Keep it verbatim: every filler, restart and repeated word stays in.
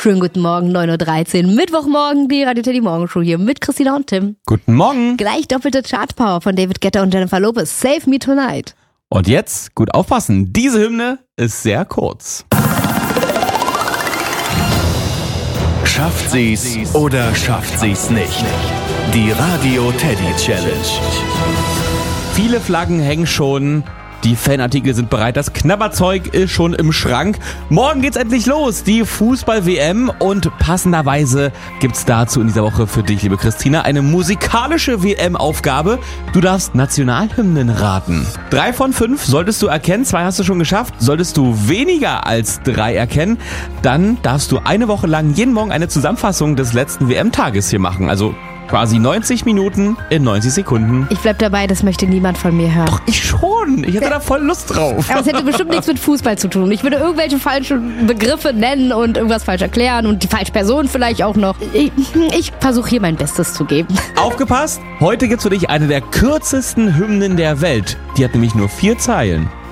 Schönen guten Morgen, neun Uhr dreizehn, Mittwochmorgen, die Radio Teddy Morgenshow hier mit Christina und Tim. Guten Morgen. Gleich doppelte Chartpower von David Guetta und Jennifer Lopez. Save Me Tonight. Und jetzt, gut aufpassen, diese Hymne ist sehr kurz. Schafft sie's oder schafft sie's nicht? Die Radio Teddy Challenge. Viele Flaggen hängen schon, die Fanartikel sind bereit, das Knabberzeug ist schon im Schrank. Morgen geht's endlich los, die Fußball-W M, und passenderweise gibt's dazu in dieser Woche für dich, liebe Christina, eine musikalische W M-Aufgabe. Du darfst Nationalhymnen raten. Drei von fünf solltest du erkennen, zwei hast du schon geschafft. Solltest du weniger als drei erkennen, dann darfst du eine Woche lang jeden Morgen eine Zusammenfassung des letzten W M-Tages hier machen. Also quasi neunzig Minuten in neunzig Sekunden. Ich bleib dabei, das möchte niemand von mir hören. Doch, ich schon. Ich hätte da voll Lust drauf. Aber es hätte bestimmt nichts mit Fußball zu tun. Ich würde irgendwelche falschen Begriffe nennen und irgendwas falsch erklären und die falsche Person vielleicht auch noch. Ich, ich versuche hier mein Bestes zu geben. Aufgepasst! Heute gibt's für dich eine der kürzesten Hymnen der Welt. Die hat nämlich nur vier Zeilen.